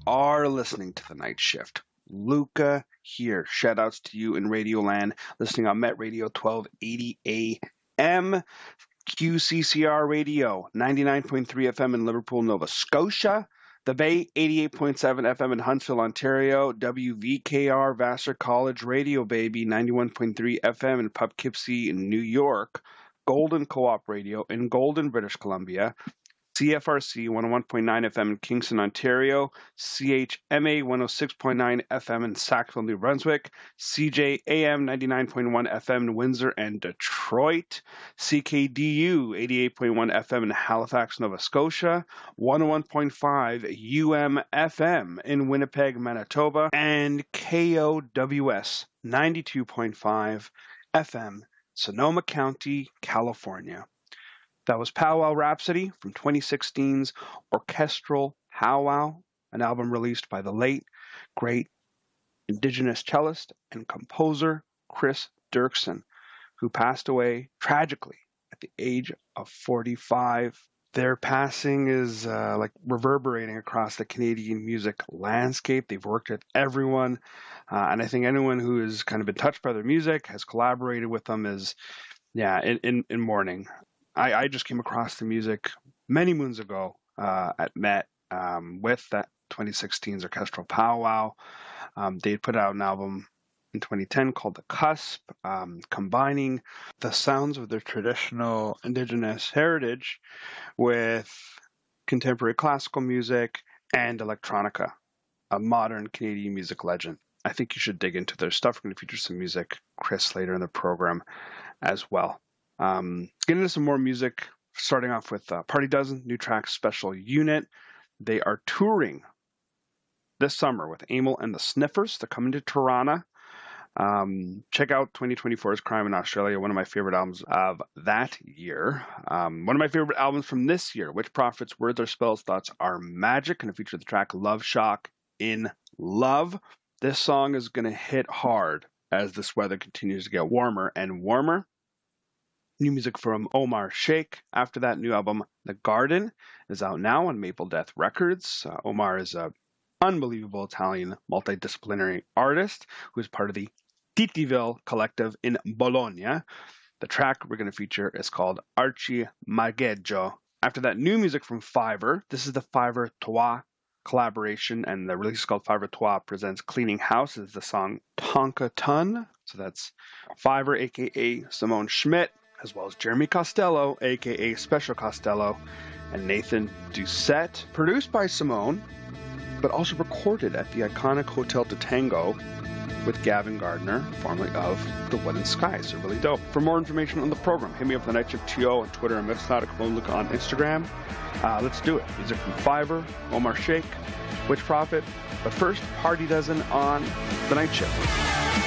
are listening to The Night Shift. Luca here. Shout outs to you in Radioland, listening on Met Radio 1280 AM, QCCR Radio, 99.3 FM in Liverpool, Nova Scotia, The Bay, 88.7 FM in Huntsville, Ontario, WVKR Vassar College Radio, baby, 91.3 FM in Poughkeepsie in New York, Golden Co-op Radio in Golden, British Columbia, CFRC 101.9 FM in Kingston, Ontario, CHMA 106.9 FM in Sackville, New Brunswick, CJAM 99.1 FM in Windsor and Detroit, CKDU 88.1 FM in Halifax, Nova Scotia, 101.5 UMFM in Winnipeg, Manitoba, and KOWS 92.5 FM, Sonoma County, California. That was Powwow Rhapsody from 2016's Orchestral Powwow, an album released by the late, great Indigenous cellist and composer Chris Dirksen, who passed away tragically at the age of 45. Their passing is like reverberating across the Canadian music landscape. They've worked with everyone, and I think anyone who has kind of been touched by their music, has collaborated with them, is in mourning. I just came across the music many moons ago at Met with that 2016's Orchestral Powwow. They had put out an album in 2010 called The Cusp, combining the sounds of their traditional Indigenous heritage with contemporary classical music and electronica, a modern Canadian music legend. I think you should dig into their stuff. We're going to feature some music, Chris, later in the program as well. Get into some more music, starting off with Party Dozen, new track Special Unit. They are touring this summer with Amyl and the Sniffers. They're coming to Toronto. Check out 2024's Crime in Australia, one of my favorite albums of that year. One of my favorite albums from this year, Witch Prophets, Words Are Spells, Thoughts Are Magic, and it featured the track Love Shock in Love. This song is going to hit hard as this weather continues to get warmer and warmer. New music from Omar Sheikh. After that, new album, The Garden, is out now on Maple Death Records. Omar is an unbelievable Italian multidisciplinary artist who is part of the Titiville Collective in Bologna. The track we're going to feature is called Arci Magheggio. After that, new music from Fiverr. This is the Fiverr Toi collaboration, and the release is called Fiverr Toi Presents Cleaning House. Is the song Tonka Ton. So that's Fiverr, a.k.a. Simone Schmidt, as well as Jeremy Costello, a.k.a. Special Costello, and Nathan Doucette. Produced by Simone, but also recorded at the iconic Hotel de Tango with Gavin Gardner, formerly of The Wooden Sky. So really dope. For more information on the program, hit me up at the Night Shift TO on Twitter and Mixcloud, Look on Instagram. Let's do it. Music from Fiverr, Omar Sheikh, Witch Prophet. But first, Party Dozen on The Night Shift.